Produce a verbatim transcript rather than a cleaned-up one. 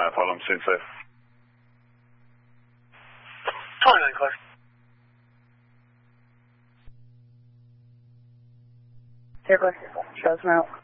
my Apollo, I'm soon safe. twenty-nine, clear. Clear, clear. Shows them out.